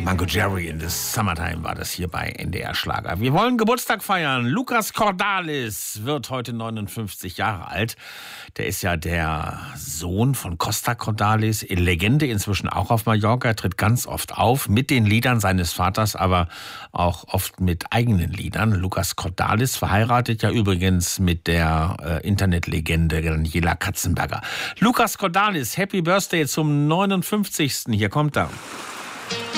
Mango Jerry in the Summertime war das hier bei NDR Schlager. Wir wollen Geburtstag feiern. Lucas Cordalis wird heute 59 Jahre alt. Der ist ja der Sohn von Costa Cordalis, Legende inzwischen auch auf Mallorca. Er tritt ganz oft auf mit den Liedern seines Vaters, aber auch oft mit eigenen Liedern. Lucas Cordalis verheiratet ja übrigens mit der Internetlegende Daniela Katzenberger. Lucas Cordalis, Happy Birthday zum 59. Hier kommt er.